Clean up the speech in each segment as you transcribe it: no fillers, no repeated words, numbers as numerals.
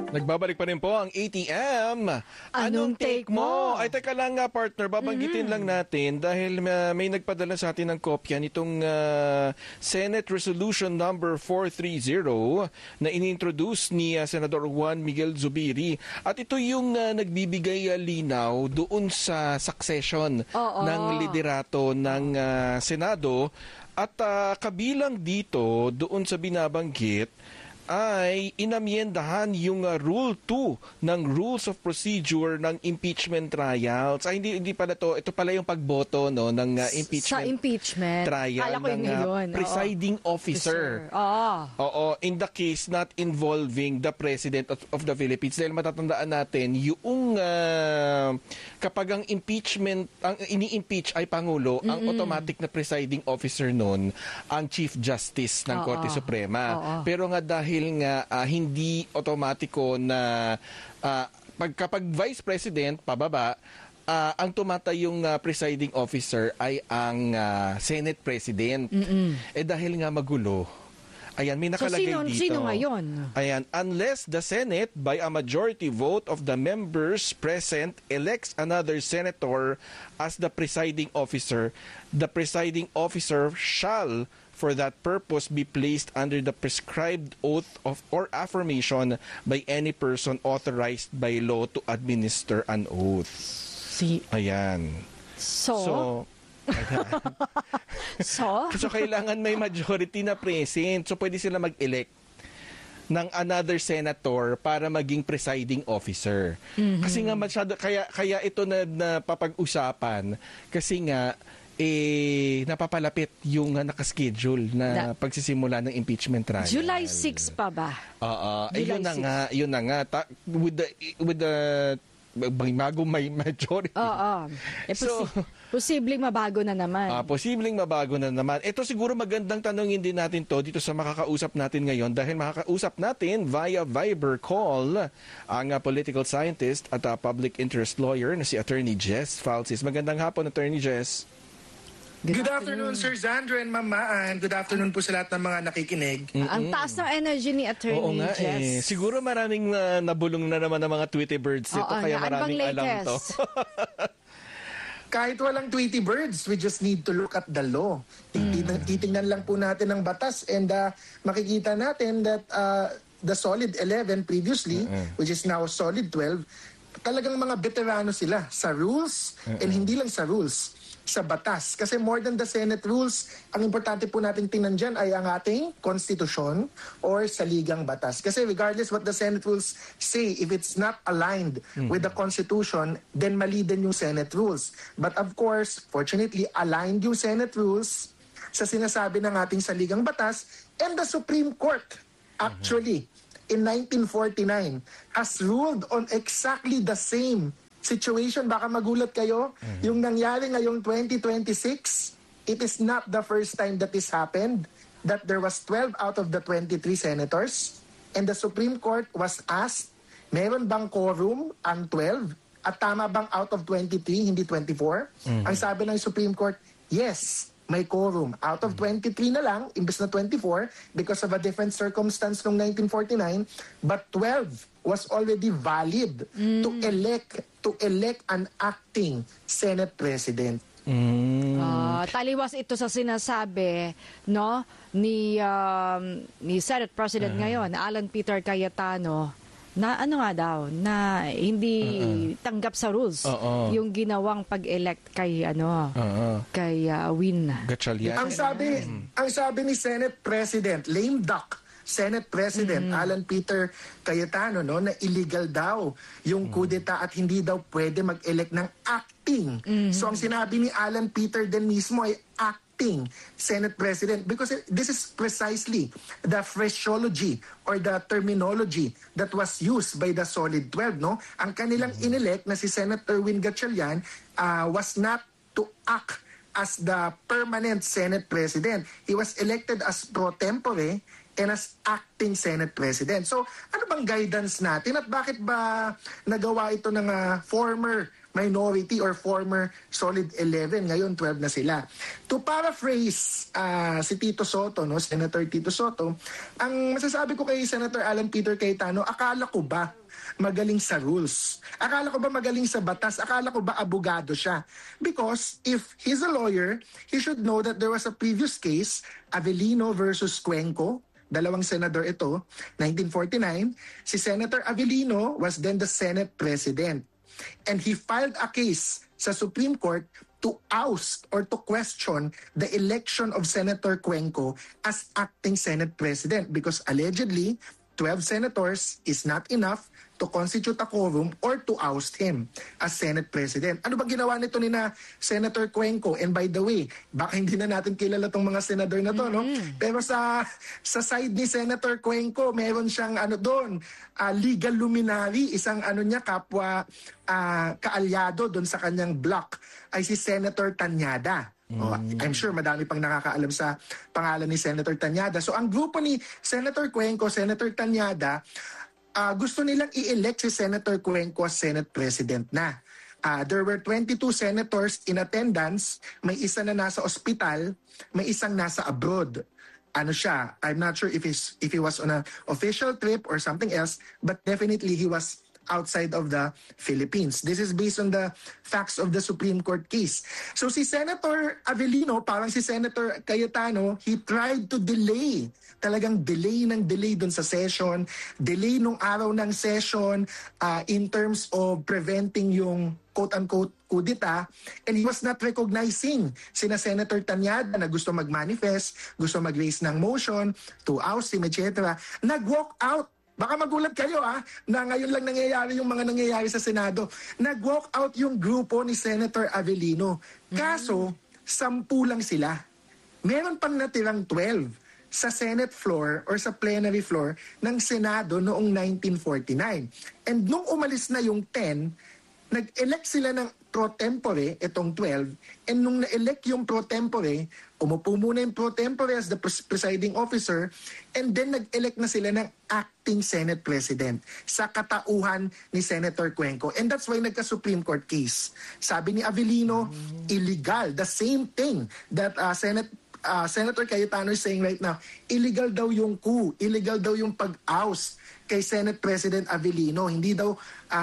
Nagbabalik pa rin po ang ATM. Anong take mo? Ay, teka lang nga partner, babanggitin lang natin dahil may nagpadala sa atin ng kopya nitong Senate Resolution number 430 na inintroduce ni Senador Juan Miguel Zubiri. At ito yung nagbibigay linaw doon sa succession ng liderato ng Senado. At kabilang dito, doon sa binabanggit, ay inamyendahan yung Rule 2 ng Rules of Procedure ng impeachment trials. Ay, hindi pala to. Ito pala yung pagboto no, ng impeachment trial ng presiding officer. Oo, in the case not involving the President of the Philippines. Dahil matatandaan natin, yung kapag ang impeachment, ang ini-impeach ay Pangulo, ang automatic na presiding officer nun, ang Chief Justice ng Korte Suprema. Pero nga dahil nga hindi otomatiko na kapag Vice President pababa, ang tumatayong presiding officer ay ang Senate President. Dahil nga magulo, ayan, may nakalagay dito. Sino ngayon? Ayan, unless the Senate by a majority vote of the members present elects another senator as the presiding officer, the presiding officer shall for that purpose be placed under the prescribed oath of or affirmation by any person authorized by law to administer an oath. Ayan. So kailangan may majority na present. So pwede sila mag-elect ng another senator para maging presiding officer. Kasi nga masyado kaya ito na papag-usapan kasi nga napapalapit yung nakaschedule na pagsisimula ng impeachment trial. July 6 pa ba? Yun na nga. With the bago may majority. Posibleng mabago na naman. Posibleng mabago na naman. Ito siguro magandang tanongin din natin to dito sa makakausap natin ngayon dahil makakausap natin via Viber call ang political scientist at public interest lawyer na si Attorney Jess Falsis. Magandang hapon, Attorney Jess. Good afternoon, Sir Zandro and Ma'am Maan. Good afternoon po sa lahat ng mga nakikinig. Ang taas ng energy ni Attorney Jess. Siguro maraming nabulong na naman ng mga Tweety Birds ito, kaya maraming alam to. Kahit walang Tweety Birds, we just need to look at the law. Titingnan lang po natin ang batas and makikita natin that the Solid 11 previously, which is now Solid 12, talagang mga veterano sila sa rules and hindi lang sa rules, sa batas. Kasi more than the Senate rules, ang importante po natin tingnan dyan ay ang ating konstitusyon or saligang batas. Kasi regardless what the Senate rules say, if it's not aligned with the Constitution, then mali din yung Senate rules. But of course, fortunately, aligned yung Senate rules sa sinasabi ng ating saligang batas, and the Supreme Court actually in 1949 has ruled on exactly the same situation. Baka magulat kayo, yung nangyari ngayong 2026, it is not the first time that this happened, that there was 12 out of the 23 senators, and the Supreme Court was asked, meron bang quorum ang 12? At tama bang out of 23, hindi 24? Ang sabi ng Supreme Court, yes, may quorum. Out of 23 na lang, imbes na 24, because of a different circumstance noong 1949, but 12 was already valid to elect an acting Senate President. Taliwas ito sa sinasabi ni Senate President ngayon, Alan Peter Cayetano, na na hindi tanggap sa rules yung ginawang pag-elect kay Win Gatchalian. Ang sabi ni Senate President, lame duck Senate President Alan Peter Cayetano na illegal daw yung kudeta at hindi daw pwede mag-elect ng acting. So ang sinabi ni Alan Peter din mismo ay acting Senate President because this is precisely the phraseology or the terminology that was used by the Solid 12. Ang kanilang inelect na si Senator Win Gatchalian was not to act as the permanent Senate President. He was elected as pro tempore and as acting Senate President. So ano bang guidance natin at bakit ba nagawa ito ng former minority or former solid 11, ngayon 12 na sila? To paraphrase si Tito Soto, no, Senator Tito Soto, ang masasabi ko kay Senator Alan Peter Cayetano, akala ko ba magaling sa rules? Akala ko ba magaling sa batas? Akala ko ba abogado siya? Because if he's a lawyer, he should know that there was a previous case, Avellino versus Cuenco. Dalawang senador ito, 1949. Si Senator Avellino was then the Senate President. And he filed a case sa Supreme Court to oust or to question the election of Senator Cuenco as acting Senate President because allegedly 12 senators is not enough to constitute a quorum or to oust him as Senate President. Ano ba ginawa nito ni na Senator Cuenco? And by the way, baka hindi na natin kilala tong mga senador na to, no? Pero sa side ni Senator Cuenco, meron siyang doon, legal luminary, isang niya, kapwa kaalyado doon sa kanyang block, ay si Senator Tanyada. I'm sure madami pang nakakaalam sa pangalan ni Senator Tanyada. So ang grupo ni Senator Cuenco, Senator Tanyada, gusto nilang i-elect si Senator Cuenco as Senate President na. There were 22 senators in attendance. May isa na nasa ospital, may isang nasa abroad. Ano siya? I'm not sure if he was on an official trip or something else, but definitely he was outside of the Philippines. This is based on the facts of the Supreme Court case. So si Senator Avellino, parang si Senator Cayetano, he tried to delay, talagang delay dun sa session, delay nung araw ng session in terms of preventing yung quote-unquote kudita, and he was not recognizing sina Senator Tanyada na gusto mag-manifest, gusto mag-raise ng motion to oust him, etc. Nag-walk out. Baka magulat kayo na ngayon lang nangyayari yung mga nangyayari sa Senado. Nag-walk out yung grupo ni Senator Avellino. Kaso, 10 lang sila. Meron pang natirang 12 sa Senate floor or sa plenary floor ng Senado noong 1949. And nung umalis na yung 10, nag-elect sila ng pro tempore, itong 12, and nung na-elect yung pro tempore, umupo muna yung pro tempore as the presiding officer, and then nag-elect na sila ng acting Senate President sa katauhan ni Senator Cuenco. And that's why nagka-Supreme Court case. Sabi ni Avellino, illegal. The same thing that Senator Cayetano is saying right now, illegal daw yung coup, illegal daw yung pag-oust kay Senate President Avellino. Hindi daw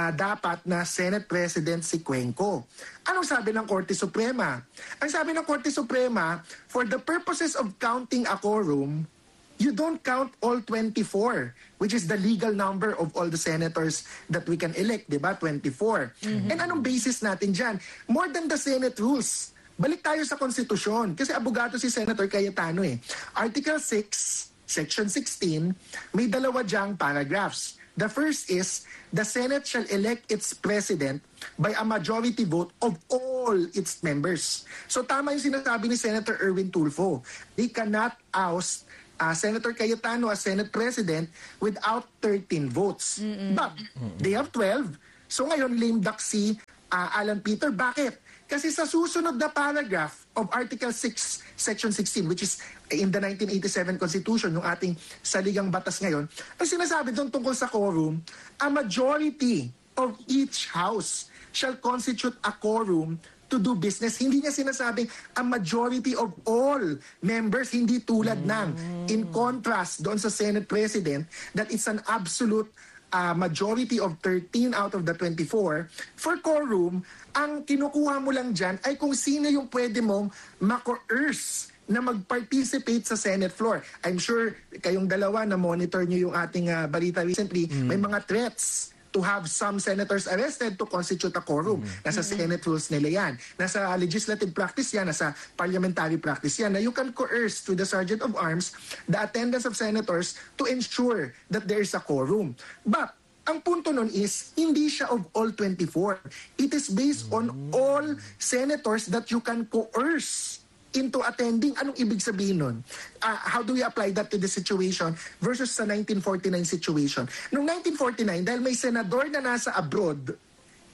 dapat na Senate President si Cuenco. Anong sabi ng Korte Suprema? Ang sabi ng Korte Suprema, for the purposes of counting a quorum, you don't count all 24, which is the legal number of all the senators that we can elect, di ba? 24. And anong basis natin dyan? More than the Senate rules. Balik tayo sa konstitusyon. Kasi abogado si Senator Cayetano Article 6, Section 16, may dalawa diyang paragraphs. The first is, the Senate shall elect its president by a majority vote of all its members. So tama yung sinasabi ni Senator Erwin Tulfo. They cannot oust Senator Cayetano as Senate President without 13 votes. But they have 12. So ngayon, lame duck si Alan Peter. Bakit? Kasi sa susunod na paragraph of Article 6, Section 16, which is in the 1987 Constitution, yung ating saligang batas ngayon, ang sinasabi doon tungkol sa quorum, a majority of each house shall constitute a quorum to do business. Hindi niya sinasabing a majority of all members, hindi tulad ng, in contrast doon sa Senate President, that it's an absolute majority of 13 out of the 24. For quorum, ang kinukuha mo lang dyan ay kung sino yung pwede mong ma-coerce na mag-participate sa Senate floor. I'm sure kayong dalawa na monitor nyo yung ating balita recently, may mga threats to have some senators arrested to constitute a quorum. Nasa Senate rules nila yan. Nasa legislative practice yan, nasa parliamentary practice yan, na you can coerce to the Sergeant of Arms the attendance of senators to ensure that there is a quorum. But ang punto nun is, hindi siya of all 24. It is based on all senators that you can coerce into attending. Anong ibig sabihin nun? How do we apply that to the situation versus sa 1949 situation? Noong 1949, dahil may senador na nasa abroad,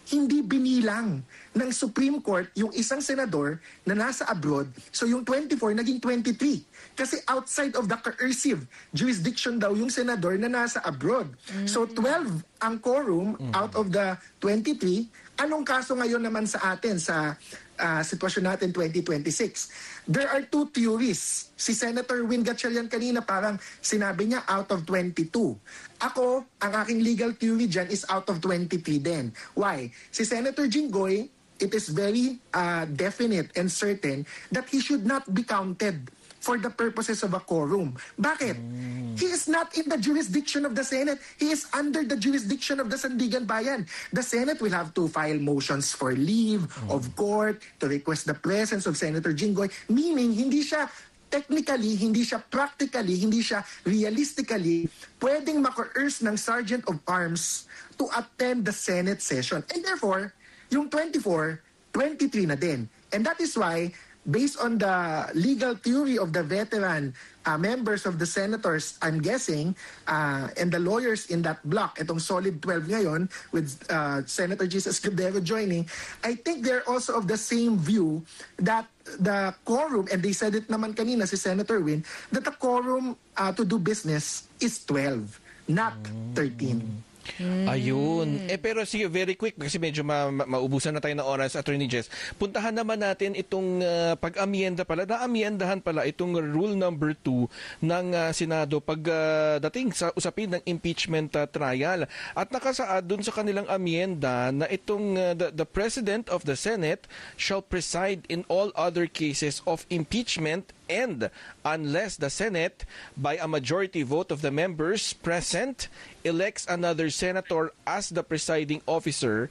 hindi binilang ng Supreme Court yung isang senador na nasa abroad. So yung 24 naging 23. Kasi outside of the coercive jurisdiction daw yung senador na nasa abroad. So 12 ang quorum out of the 23. Anong kaso ngayon naman sa atin sa sitwasyon natin 2026? There are two theories. Si Senator Win Gatchalian kanina parang sinabi niya out of 22. Ako, ang aking legal theory dyan is out of 23 din. Why? Si Senator Jinggoy, it is very definite and certain that he should not be counted for the purposes of a quorum. Bakit? He is not in the jurisdiction of the Senate. He is under the jurisdiction of the Sandigan Bayan. The Senate will have to file motions for leave of court to request the presence of Senator Jinggoy, meaning hindi siya technically, hindi siya practically, hindi siya realistically pwedeng ma-coerce ng Sergeant of Arms to attend the Senate session. And therefore, yung 24, 23 na din. And that is why, based on the legal theory of the veteran members of the senators, I'm guessing, and the lawyers in that block, itong solid 12 ngayon, with Senator Jesus Escudero joining, I think they're also of the same view that the quorum, and they said it naman kanina si Senator Win, that the quorum to do business is 12, not 13. Ayun. Pero sige, very quick kasi medyo maubusan na tayo ng oras, Attorney Jess. Puntahan naman natin itong pag-amienda pala. Na-amiendahan pala itong rule number 2 ng Senado pagdating sa usapin ng impeachment trial. At nakasaad dun sa kanilang amienda na itong the President of the Senate shall preside in all other cases of impeachment and unless the Senate, by a majority vote of the members present, elects another senator as the presiding officer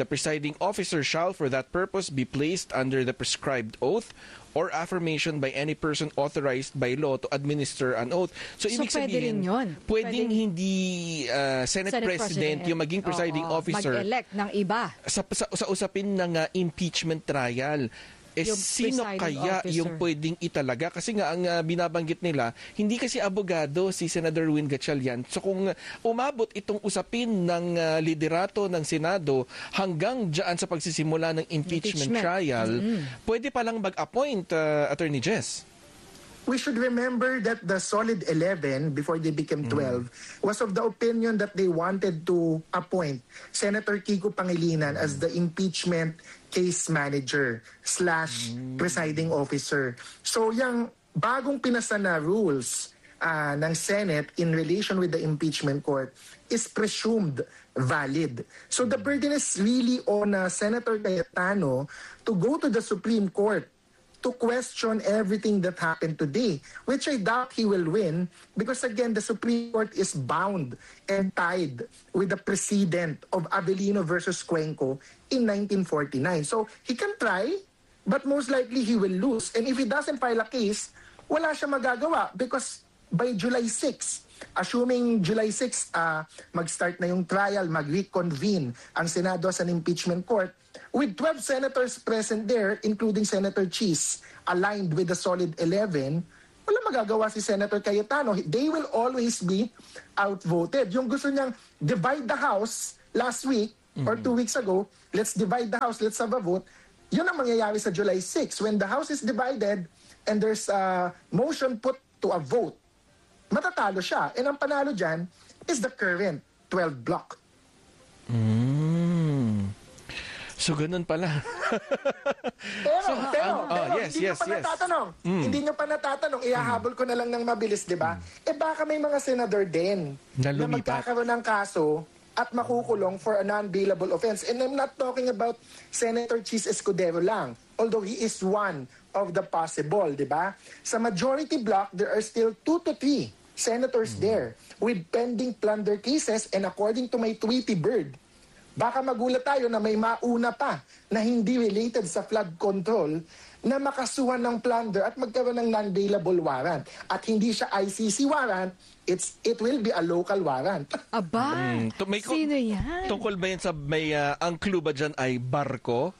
shall for that purpose be placed under the prescribed oath or affirmation by any person authorized by law to administer an oath. So ibig sabihin, pwedeng hindi Senate President yung maging presiding officer mag-elect ng iba sa usapin ng impeachment trial. Sino kaya officer yung pwedeng italaga? Kasi nga ang binabanggit nila, hindi kasi abogado si Senator Win Gatchalian. So kung umabot itong usapin ng liderato ng Senado hanggang dyan sa pagsisimula ng impeachment trial, pwede palang mag-appoint, Attorney Jess. We should remember that the solid 11, before they became 12, was of the opinion that they wanted to appoint Senator Kiko Pangilinan as the impeachment case manager / presiding officer. So yung bagong pinasa na rules ng Senate in relation with the impeachment court is presumed valid. So the burden is really on Senator Cayetano to go to the Supreme Court to question everything that happened today, which I doubt he will win because, again, the Supreme Court is bound and tied with the precedent of Avellino versus Cuenco in 1949. So he can try, but most likely he will lose. And if he doesn't file a case, wala siya magagawa because by July 6, assuming July 6, mag-start na yung trial, mag-reconvene ang Senado as an impeachment court, with 12 senators present there, including Senator Cheese, aligned with the solid 11, wala magagawa si Senator Cayetano. They will always be outvoted. Yung gusto niyang divide the House last week or 2 weeks ago, let's divide the House, let's have a vote, yun ang mangyayari sa July 6. When the House is divided and there's a motion put to a vote, matatalo siya. And ang panalo dyan is the current 12 block. So, ganun pala. pero hindi nyo pa natatanong, ihahabol ko na lang ng mabilis, di ba? Baka may mga senador din na magkakaroon ng kaso at makukulong for a non-bailable offense. And I'm not talking about Senator Cheese Escudero lang, although he is one of the possible, di ba? Sa majority block, there are still 2 to 3 senators there with pending plunder cases, and according to my Tweety Bird, baka magulat tayo na may mauna pa na hindi related sa flood control na makasuhan ng plunder at magkaroon ng non-bailable warrant. At hindi siya ICC warrant, it will be a local warrant. Aba, sino yan? Tungkol ba yan sa may ang clue ba dyan ay barko?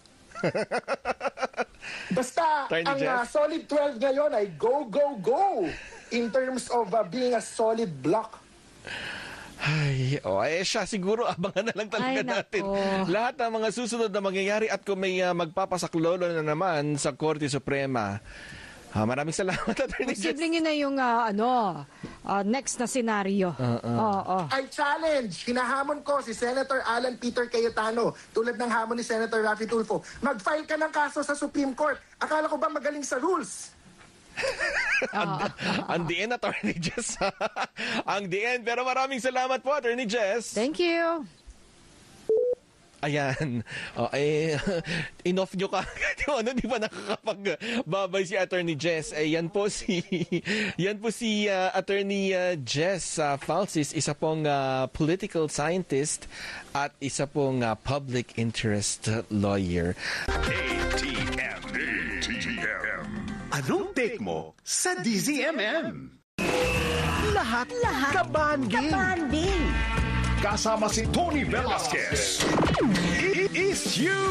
Basta ang solid 12 ngayon ay go, go, go in terms of being a solid block. Siya siguro abangan na lang talaga Ay, natin nako. lahat ng mga susunod na mangyayari at kung may magpapasaklolo na naman sa Korte Suprema. Maraming salamat, Attorney Jess. Posibleng yun na yung next na senaryo. I challenge, hinahamon ko si Senator Alan Peter Cayetano, tulad ng hamon ni Senator Raffy Tulfo, mag-file ka ng kaso sa Supreme Court. Akala ko ba magaling sa rules? Ang DN, Attorney Jess. Ang DN. Pero maraming salamat po, Attorney Jess. Thank you. Ayan. In-off nyo ka. Di ba nakakapagbabay si Attorney Jess? Yan po si Attorney Jess Falsis, isa pong political scientist at isa pong public interest lawyer. ATM. Anong take mo sa DZMM? Lahat kabanding. Kasama si Tony Velasquez. It is you.